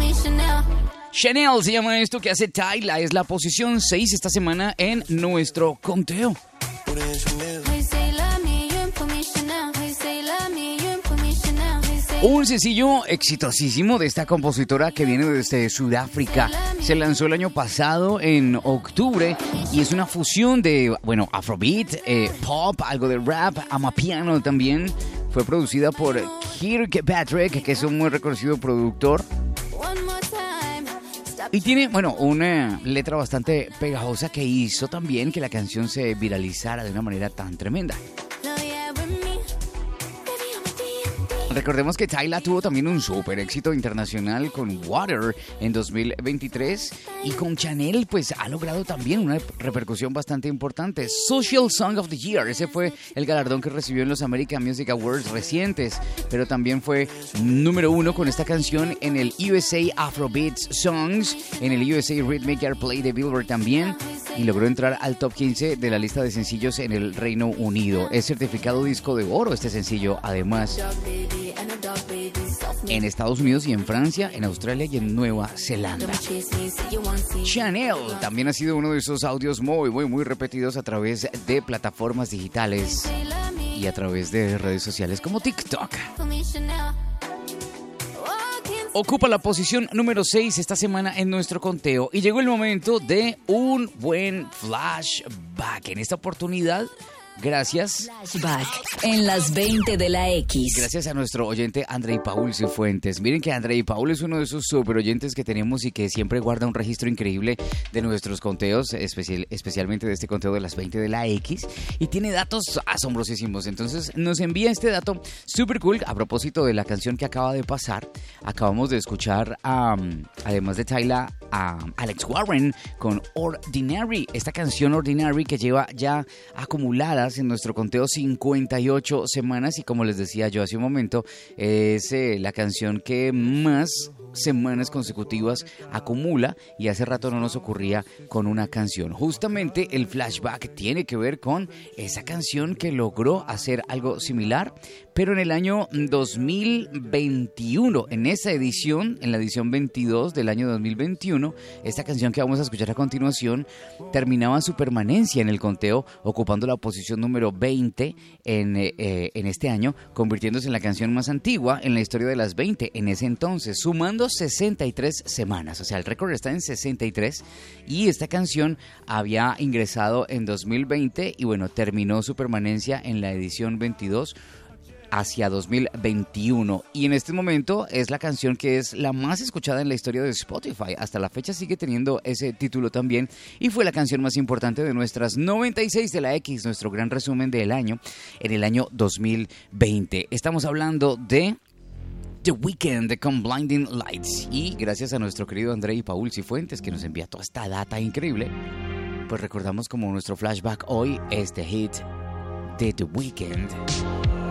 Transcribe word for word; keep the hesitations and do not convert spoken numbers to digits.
Chanel se llama esto que hace Tyla. Es la posición seis esta semana en nuestro conteo. Un sencillo exitosísimo de esta compositora que viene desde Sudáfrica. Se lanzó el año pasado en octubre y es una fusión de, bueno, afrobeat, eh, pop, algo de rap, amapiano también. Fue producida por Kirkpatrick, que es un muy reconocido productor. Y tiene, bueno, una letra bastante pegajosa que hizo también que la canción se viralizara de una manera tan tremenda. Recordemos que Tyla tuvo también un súper éxito internacional con Water en dos mil veintitrés y con Chanel pues ha logrado también una repercusión bastante importante. Social Song of the Year, ese fue el galardón que recibió en los American Music Awards recientes, pero también fue número uno con esta canción en el U S A Afrobeat Songs, en el U S A Rhythmic Airplay de Billboard también, y logró entrar al top quince de la lista de sencillos en el Reino Unido. Es certificado disco de oro este sencillo, además, en Estados Unidos y en Francia, en Australia y en Nueva Zelanda. Chanel también ha sido uno de esos audios muy, muy, muy repetidos a través de plataformas digitales y a través de redes sociales como TikTok. Ocupa la posición número seis esta semana en nuestro conteo y llegó el momento de un buen flashback. En esta oportunidad, gracias. Flashback en las veinte de la X. Gracias a nuestro oyente Andrei Paul Cifuentes. Miren que Andrei Paul es uno de esos super oyentes que tenemos y que siempre guarda un registro increíble de nuestros conteos, especial, especialmente de este conteo de las veinte de la X, y tiene datos asombrosísimos. Entonces nos envía este dato super cool a propósito de la canción que acaba de pasar. Acabamos de escuchar, um, además de Tyla, a Alex Warren con Ordinary. Esta canción Ordinary que lleva ya acumulada en nuestro conteo cincuenta y ocho semanas y como les decía yo hace un momento, es eh, la canción que más semanas consecutivas acumula y hace rato no nos ocurría con una canción. Justamente el flashback tiene que ver con esa canción que logró hacer algo similar, pero en el año dos mil veintiuno, en esa edición, en la edición veintidós del año dos mil veintiuno, esta canción que vamos a escuchar a continuación terminaba su permanencia en el conteo, ocupando la posición número veinte en, eh, en este año, convirtiéndose en la canción más antigua en la historia de las veinte en ese entonces, sumando sesenta y tres semanas. O sea, el récord está en sesenta y tres y esta canción había ingresado en dos mil veinte y bueno, terminó su permanencia en la edición veintidós hacia dos mil veintiuno y en este momento es la canción que es la más escuchada en la historia de Spotify. Hasta la fecha sigue teniendo ese título también y fue la canción más importante de nuestras noventa y seis de la X, nuestro gran resumen del año en el año dos mil veinte. Estamos hablando de The Weeknd con Blinding Lights y gracias a nuestro querido Andrei Paul Cifuentes que nos envía toda esta data increíble, pues recordamos como nuestro flashback hoy este hit de The Weeknd.